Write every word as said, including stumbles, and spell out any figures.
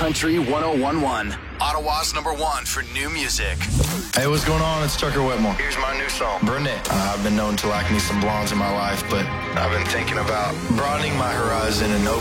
Country one oh one point one. Ottawa's number one for new music. Hey, what's going on? It's Tucker Whitmore. Here's my new song, Brunette. Uh, I've been known to like me some blondes in my life, but I've been thinking about broadening my horizon and opening